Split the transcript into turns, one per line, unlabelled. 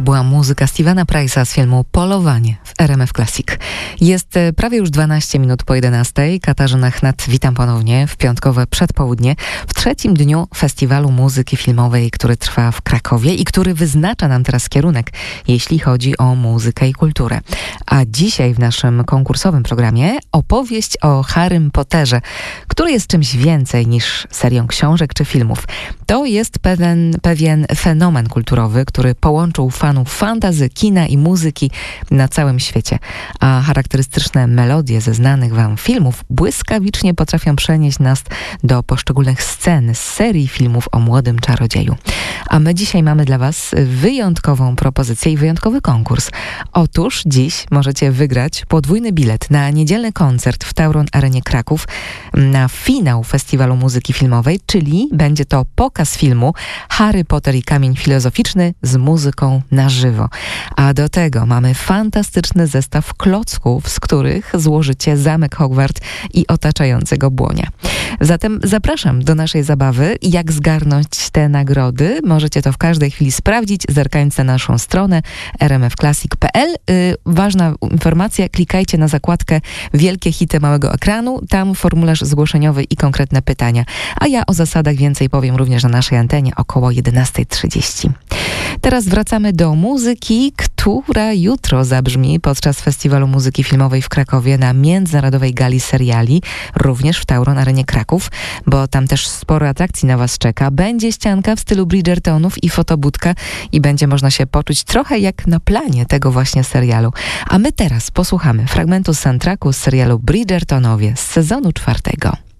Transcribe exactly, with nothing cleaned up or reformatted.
To była muzyka Stevena Price'a z filmu Polowanie w R M F Classic. Jest prawie już dwanaście minut po jedenastej. Katarzyna Chnat, witam ponownie w piątkowe przedpołudnie, w trzecim dniu Festiwalu Muzyki Filmowej, który trwa w Krakowie i który wyznacza nam teraz kierunek, jeśli chodzi o muzykę i kulturę. A dzisiaj w naszym konkursowym programie opowieść o Harrym Potterze, który jest czymś więcej niż serią książek czy filmów. To jest pewien, pewien fenomen kulturowy, który połączył fanów fantasy, kina i muzyki na całym świecie. A charakterystyczne melodie ze znanych wam filmów błyskawicznie potrafią przenieść nas do poszczególnych scen z serii filmów o młodym czarodzieju. A my dzisiaj mamy dla was wyjątkową propozycję i wyjątkowy konkurs. Otóż dziś możecie wygrać podwójny bilet na niedzielny koncert w Tauron Arenie Kraków na finał Festiwalu Muzyki Filmowej, czyli będzie to pokaz filmu Harry Potter i Kamień Filozoficzny z muzyką na żywo. A do tego mamy fantastyczny zestaw klocków, z których złożycie zamek Hogwart i otaczające go błonia. Zatem zapraszam do naszej zabawy. Jak zgarnąć te nagrody? Możecie to w każdej chwili sprawdzić, zerkając na naszą stronę r m f classic kropka p l. Yy, ważna informacja, klikajcie na zakładkę Wielkie hity małego ekranu, tam formularz zgłoszeniowy i konkretne pytania. A ja o zasadach więcej powiem również na naszej antenie około jedenasta trzydzieści. Teraz wracamy do muzyki, która jutro zabrzmi podczas Festiwalu Muzyki Filmowej w Krakowie na międzynarodowej gali seriali, również w Tauron Arenie Kraków, bo tam też sporo atrakcji na was czeka. Będzie ścianka w stylu Bridgertonów i fotobudka i będzie można się poczuć trochę jak na planie tego właśnie serialu. A my teraz posłuchamy fragmentu soundtracku z serialu Bridgertonowie z sezonu czwartego.